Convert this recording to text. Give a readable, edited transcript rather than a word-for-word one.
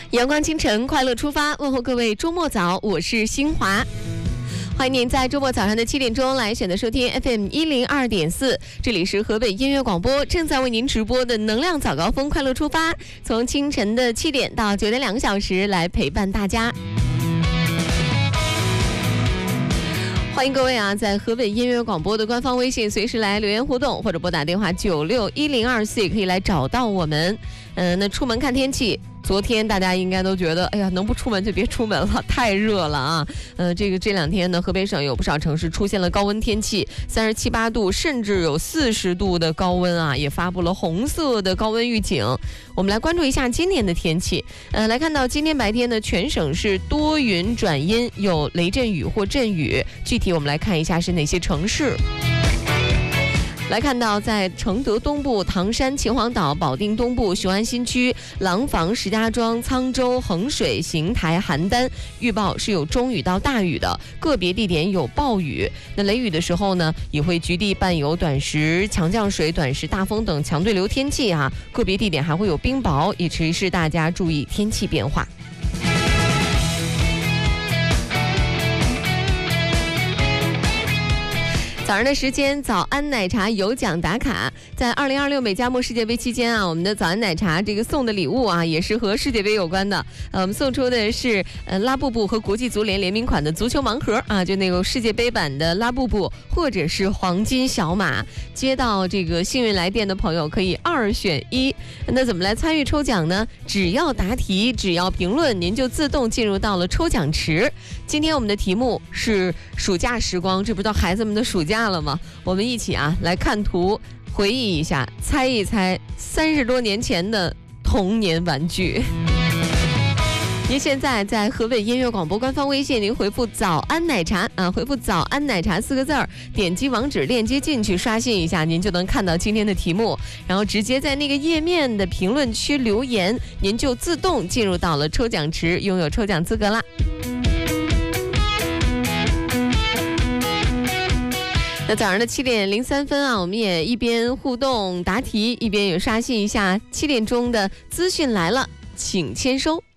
阳光清晨，快乐出发，问候各位周末早，我是新华。欢迎您在周末早上的7点钟来选择收听 FM102.4，这里是河北音乐广播，正在为您直播的能量早高峰快乐出发，从清晨的7点到9点2个小时来陪伴大家。欢迎各位啊，在河北音乐广播的官方微信随时来留言互动，或者拨打电话961024也可以来找到我们。那出门看天气，昨天大家应该都觉得，哎呀，能不出门就别出门了，太热了啊！这两天呢，河北省有不少城市出现了高温天气，37、8度，甚至有40度的高温啊，也发布了红色的高温预警。我们来关注一下今天的天气。来看到今天白天呢，全省是多云转阴，有雷阵雨或阵雨。具体我们来看一下是哪些城市。来看到在承德东部、唐山、秦皇岛、保定东部、雄安新区、廊坊、石家庄、沧州、衡水、邢台、邯郸，预报是有中雨到大雨的，个别地点有暴雨。那雷雨的时候呢，也会局地伴有短时强降水、短时大风等强对流天气啊，个别地点还会有冰雹，也提示大家注意天气变化。早上的时间，早安奶茶有奖打卡。在2026美加墨世界杯期间啊，我们的早安奶茶这个送的礼物啊，也是和世界杯有关的。我们送出的是拉布布和国际足联联名款的足球盲盒啊，就那个世界杯版的拉布布，或者是黄金小马。接到这个幸运来电的朋友可以2选1。那怎么来参与抽奖呢？只要答题，只要评论，您就自动进入到了抽奖池。今天我们的题目是暑假时光，这不到孩子们的暑假了吗？我们一起啊来看图，回忆一下，猜一猜30多年前的童年玩具。您现在在河北音乐广播官方微信，您回复早安奶茶啊，回复早安奶茶4个字儿，点击网址链接进去刷新一下，您就能看到今天的题目，然后直接在那个页面的评论区留言，您就自动进入到了抽奖池，拥有抽奖资格啦。那早上的7点03分啊，我们也一边互动答题，一边也刷新一下7点钟的资讯来了，请签收。